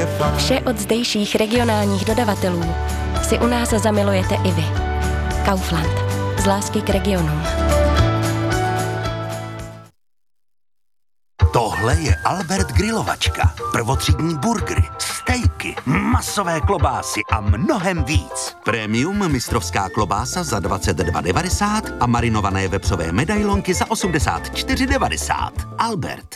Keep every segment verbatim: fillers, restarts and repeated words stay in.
je fajn. Vše od zdejších regionálních dodavatelů si u nás zamilujete i vy. Kaufland. Z lásky k regionům. Tohle je Albert grilovačka. Prvotřídní burgery, stejky, masové klobásy a mnohem víc. Premium mistrovská klobása za dvacet dva devadesát a marinované vepřové medailonky za osmdesát čtyři devadesát. Albert.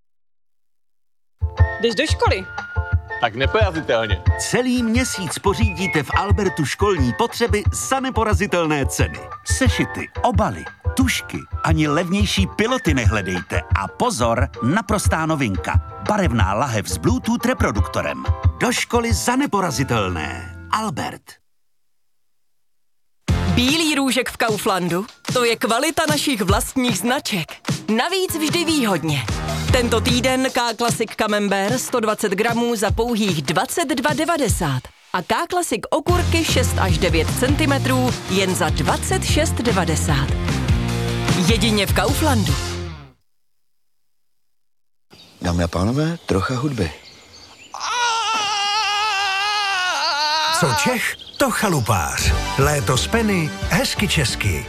Jdeš do školy? Tak neporazitelně. Celý měsíc pořídíte v Albertu školní potřeby za neporazitelné ceny. Sešity, obaly, tužky, ani levnější piloty nehledejte. A pozor, naprostá novinka. Barevná lahev s Bluetooth reproduktorem. Do školy za neporazitelné. Albert. Bílý růžek v Kauflandu? To je kvalita našich vlastních značek. Navíc vždy výhodně. Tento týden K-Classic Camembert sto dvacet gramů za pouhých dvacet dva devadesát a K-Classic okurky šest až devět centimetrů jen za dvacet šest devadesát. Jedině v Kauflandu. Dámy a pánové, trocha hudby. Co Čech, to chalupář. Léto z Penny, hezky česky.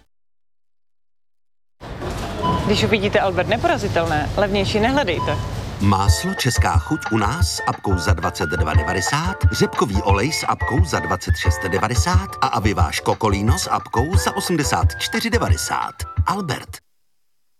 Když uvidíte Albert neporazitelné, levnější nehledejte. Máslo Česká chuť u nás s apkou za dvacet dva devadesát, řepkový olej s apkou za dvacet šest devadesát a aviváš kokolíno s apkou za osmdesát čtyři devadesát. Albert.